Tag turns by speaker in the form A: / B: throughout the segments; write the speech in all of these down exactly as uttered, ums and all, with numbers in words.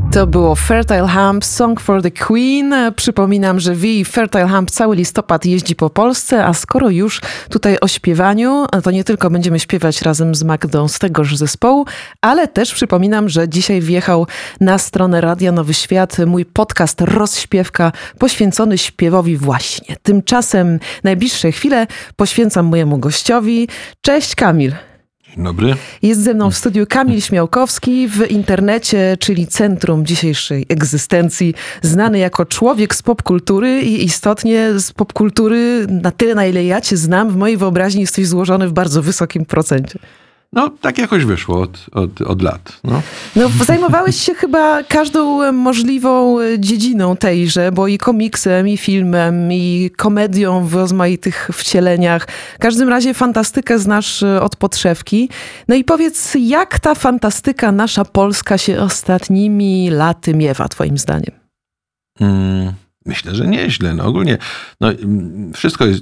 A: To było Fertile Hump, Song for the Queen. Przypominam, że Vi Fertile Hump cały listopad jeździ po Polsce, a skoro już tutaj o śpiewaniu, to nie tylko będziemy śpiewać razem z Magdą z tegoż zespołu, ale też przypominam, że dzisiaj wjechał na stronę Radia Nowy Świat mój podcast Rozśpiewka poświęcony śpiewowi właśnie. Tymczasem najbliższe chwile poświęcam mojemu gościowi. Cześć Kamil.
B: Dzień dobry.
A: Jest ze mną w studiu Kamil Śmiałkowski, w internecie, czyli centrum dzisiejszej egzystencji, znany jako człowiek z popkultury i istotnie z popkultury na tyle, na ile ja cię znam, w mojej wyobraźni jesteś złożony w bardzo wysokim procencie.
B: No, tak jakoś wyszło od, od, od lat. No.
A: No, zajmowałeś się chyba każdą możliwą dziedziną tejże, bo i komiksem, i filmem, i komedią w rozmaitych wcieleniach. W każdym razie fantastykę znasz od podszewki. No i powiedz, jak ta fantastyka nasza polska się ostatnimi laty miewa, twoim zdaniem?
B: Hmm, myślę, że nieźle. No, ogólnie no, wszystko jest...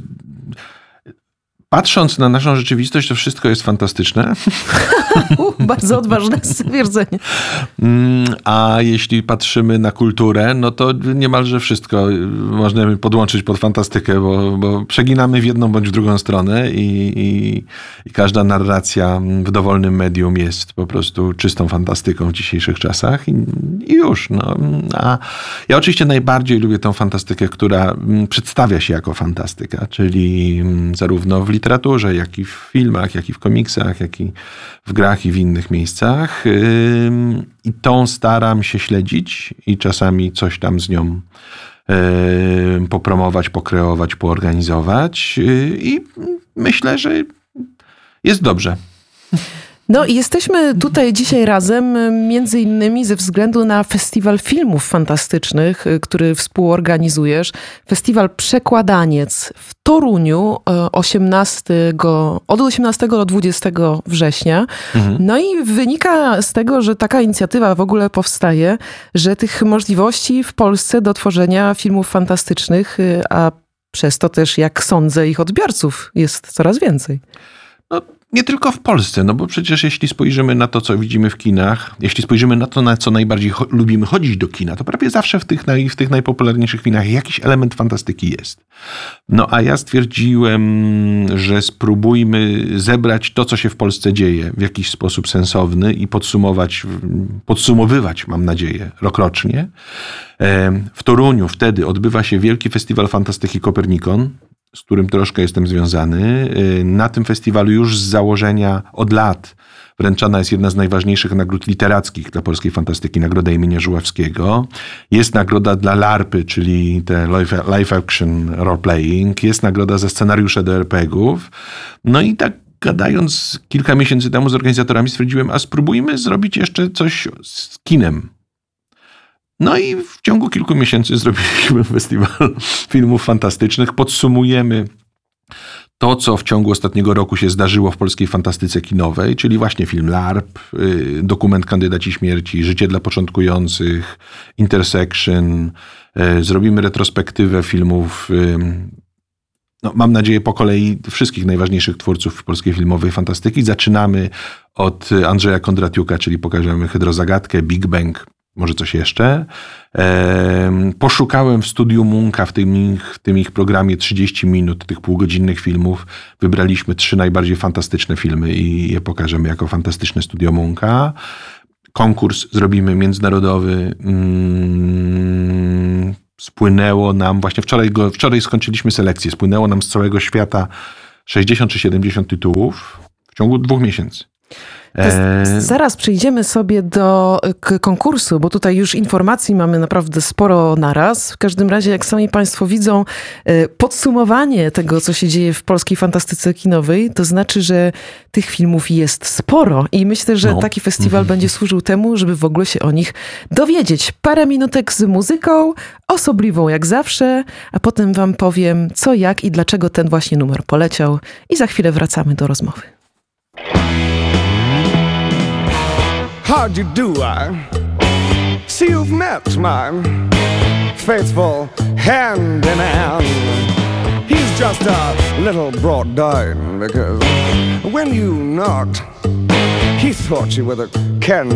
B: Patrząc na naszą rzeczywistość, to wszystko jest fantastyczne.
A: Uh, bardzo odważne stwierdzenie.
B: A jeśli patrzymy na kulturę, no to niemalże wszystko można podłączyć pod fantastykę, bo, bo przeginamy w jedną bądź w drugą stronę i, i, i każda narracja w dowolnym medium jest po prostu czystą fantastyką w dzisiejszych czasach i, i już. No. A ja oczywiście najbardziej lubię tą fantastykę, która przedstawia się jako fantastyka, czyli zarówno w literaturze, jak i w filmach, jak i w komiksach, jak i w grach i w innych miejscach. I tą staram się śledzić i czasami coś tam z nią popromować, pokreować, poorganizować. I myślę, że jest dobrze.
A: No i jesteśmy tutaj dzisiaj razem między innymi ze względu na Festiwal Filmów Fantastycznych, który współorganizujesz. Festiwal Przekładaniec w Toruniu osiemnastego, od osiemnastego do dwudziestego września. Mhm. No i wynika z tego, że taka inicjatywa w ogóle powstaje, że tych możliwości w Polsce do tworzenia filmów fantastycznych, a przez to też, jak sądzę, ich odbiorców jest coraz więcej.
B: No, nie tylko w Polsce, no bo przecież jeśli spojrzymy na to, co widzimy w kinach, jeśli spojrzymy na to, na co najbardziej cho- lubimy chodzić do kina, to prawie zawsze w tych, naj, w tych najpopularniejszych filmach jakiś element fantastyki jest. No a ja stwierdziłem, że spróbujmy zebrać to, co się w Polsce dzieje w jakiś sposób sensowny i podsumować, podsumowywać, mam nadzieję, rokrocznie. W Toruniu wtedy odbywa się Wielki Festiwal Fantastyki Kopernikon, z którym troszkę jestem związany. Na tym festiwalu już z założenia od lat wręczana jest jedna z najważniejszych nagród literackich dla polskiej fantastyki, nagroda imienia Żuławskiego. Jest nagroda dla larpy, czyli te live action role playing. Jest nagroda za scenariusze do er pe gów. No i tak gadając kilka miesięcy temu z organizatorami stwierdziłem, a spróbujmy zrobić jeszcze coś z kinem. No i w ciągu kilku miesięcy zrobiliśmy festiwal filmów fantastycznych. Podsumujemy to, co w ciągu ostatniego roku się zdarzyło w polskiej fantastyce kinowej, czyli właśnie film larp, dokument Kandydaci śmierci, Życie dla początkujących, Intersection. Zrobimy retrospektywę filmów, no, mam nadzieję po kolei wszystkich najważniejszych twórców polskiej filmowej fantastyki. Zaczynamy od Andrzeja Kondratiuka, czyli pokażemy Hydrozagadkę, Big Bang, może coś jeszcze. Ehm, poszukałem w studiu Munka w tym, ich, w tym ich programie trzydzieści minut tych półgodzinnych filmów. Wybraliśmy trzy najbardziej fantastyczne filmy i je pokażemy jako fantastyczne studio Munka. Konkurs zrobimy międzynarodowy. Mm, spłynęło nam, właśnie wczoraj, go, wczoraj skończyliśmy selekcję, spłynęło nam z całego świata sześćdziesiąt czy siedemdziesiąt tytułów w ciągu dwóch miesięcy.
A: Z, zaraz przejdziemy sobie do k- konkursu, bo tutaj już informacji mamy naprawdę sporo naraz. W każdym razie, jak sami państwo widzą, podsumowanie tego, co się dzieje w polskiej fantastyce kinowej, to znaczy, że tych filmów jest sporo i myślę, że no. taki festiwal mm-hmm. będzie służył temu, żeby w ogóle się o nich dowiedzieć. Parę minutek z muzyką, osobliwą jak zawsze, a potem wam powiem, co, jak i dlaczego ten właśnie numer poleciał i za chwilę wracamy do rozmowy.
C: How do you do? I see you've met my faithful hand in hand. He's just a little brought down because when you knocked, he thought you were the can